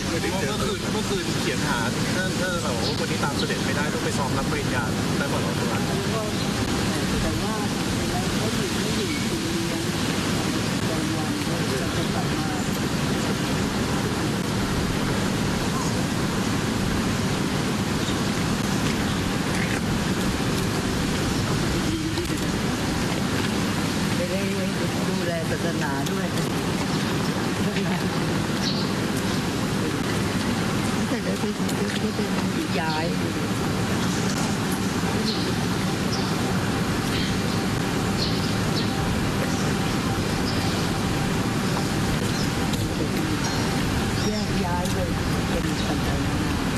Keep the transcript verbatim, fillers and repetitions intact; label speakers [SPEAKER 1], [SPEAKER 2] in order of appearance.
[SPEAKER 1] เมื่อคืนเมื่อคืนเขียนหาถ้าถ้าแบบว่าวันนี้ตามเสด็จไม่ได้ต้องไปซ้อมรับปริญญาได้บ่อยๆตัว
[SPEAKER 2] แต่ว่าเขาอยู่ไม่อยู่โรงเรียนบางวันเขาจะกลับมาไปได้ดูแลศาสนาด้วยแต่ได้ไปที่เป็นย้าย